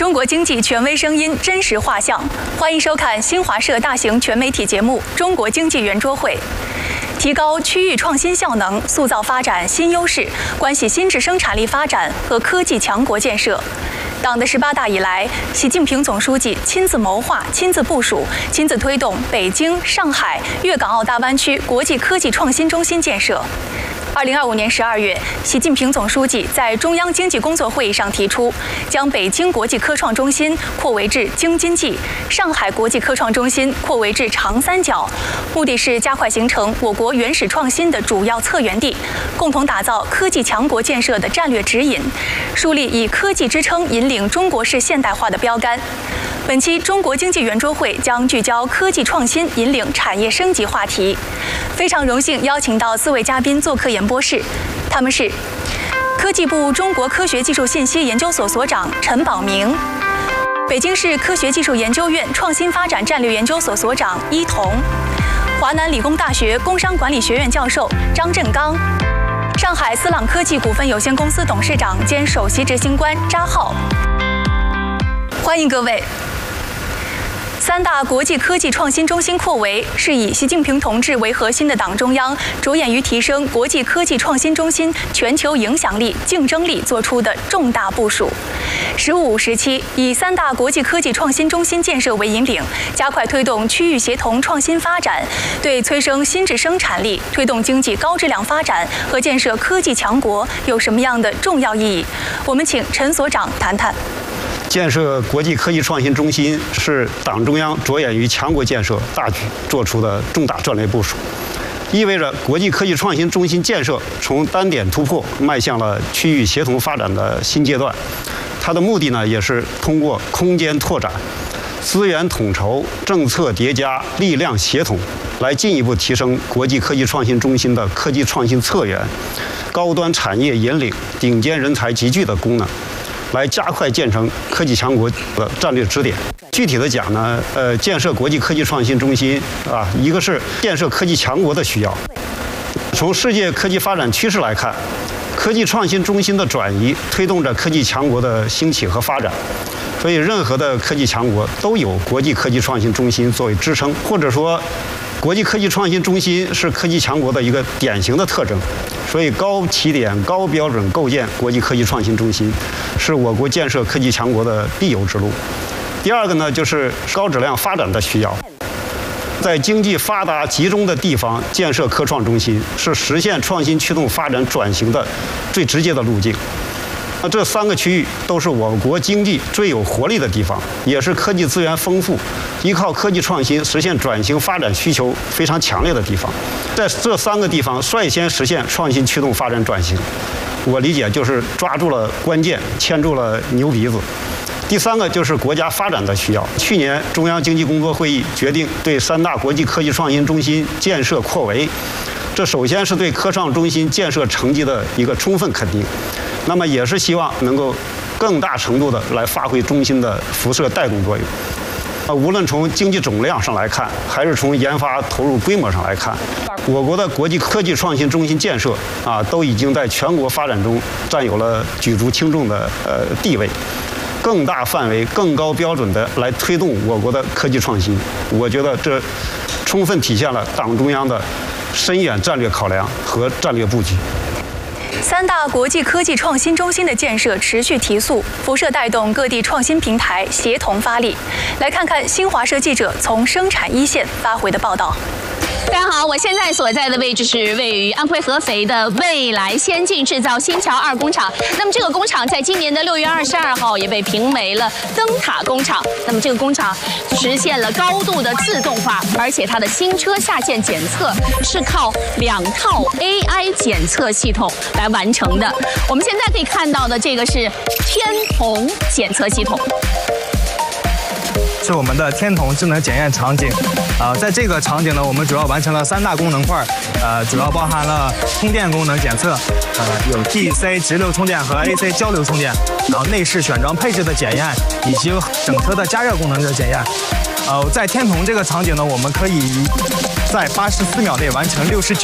中国经济权威声音，真实画像。欢迎收看新华社大型全媒体节目《中国经济圆桌会》。提高区域创新效能，塑造发展新优势，关系新质生产力发展和科技强国建设。党的18大以来，习近平总书记亲自谋划、亲自部署、亲自推动北京、上海、粤港澳大湾区国际科技创新中心建设。2025年12月，习近平总书记在中央经济工作会议上提出，将北京国际科创中心扩围至京津冀，上海国际科创中心扩围至长三角，目的是加快形成我国原始创新的主要策源地，共同打造科技强国建设的战略指引，树立以科技支撑引领中国式现代化的标杆。本期中国经济圆桌会将聚焦科技创新引领产业升级话题，非常荣幸邀请到4位嘉宾做客演播室，他们是科技部中国科学技术信息研究所所长陈宝明，北京市科学技术研究院创新发展战略研究所所长伊彤，华南理工大学工商管理学院教授张振刚，上海思朗科技股份有限公司董事长兼首席执行官扎浩。欢迎各位。3大国际科技创新中心扩围是以习近平同志为核心的党中央着眼于提升国际科技创新中心全球影响力、竞争力做出的重大部署。15、17以3大国际科技创新中心建设为引领，加快推动区域协同创新发展，对催生新质生产力、推动经济高质量发展和建设科技强国有什么样的重要意义？我们请陈所长谈谈。 建设国际科技创新中心是党中央着眼于强国建设大局做出的重大战略部署，意味着国际科技创新中心建设从单点突破迈向了区域协同发展的新阶段。它的目的呢，也是通过空间拓展、资源统筹、政策叠加、力量协同，来进一步提升国际科技创新中心的科技创新策源、高端产业引领、顶尖人才集聚的功能，来加快建成科技强国的战略支点。具体的讲呢，建设国际科技创新中心啊，一个是建设科技强国的需要。从世界科技发展趋势来看，科技创新中心的转移推动着科技强国的兴起和发展。所以，任何的科技强国都有国际科技创新中心作为支撑，或者说，国际科技创新中心是科技强国的一个典型的特征。所以，高起点、高标准构建国际科技创新中心，是我国建设科技强国的必由之路。第二个呢，就是高质量发展的需要。在经济发达集中的地方建设科创中心，是实现创新驱动发展转型的最直接的路径。那这3个区域都是我国经济最有活力的地方，也是科技资源丰富、依靠科技创新实现转型发展需求非常强烈的地方。在这3个地方率先实现创新驱动发展转型，我理解就是抓住了关键，牵住了牛鼻子。第3个就是国家发展的需要。去年中央经济工作会议决定对3大国际科技创新中心建设扩围，这首先是对科创中心建设成绩的一个充分肯定，那么也是希望能够更大程度的来发挥中心的辐射带动作用。无论从经济总量上来看，还是从研发投入规模上来看，我国的国际科技创新中心建设都已经在全国发展中占有了举足轻重的地位。更大范围、更高标准的来推动我国的科技创新，我觉得这充分体现了党中央的深远战略考量和战略布局。 3大国际科技创新中心的建设持续提速，辐射带动各地创新平台协同发力。来看看新华社记者从生产一线发回的报道。 大家好，我现在所在的位置是位于安徽合肥的未来先进制造新桥2工厂。那么这个工厂在今年的6月22号也被评为了灯塔工厂。那么这个工厂实现了高度的自动化，而且它的新车下线检测是靠2套 AI 检测系统来完成的。我们现在可以看到的这个是天瞳检测系统。 是我们的天瞳智能检验场景，在这个场景呢，我们主要完成了3大功能块，主要包含了充电功能检测，有 DC 直流充电和 AC 交流充电，然后内饰选装配置的检验，以及整车的加热功能的检验。在天瞳这个场景呢，我们可以在84秒内完成69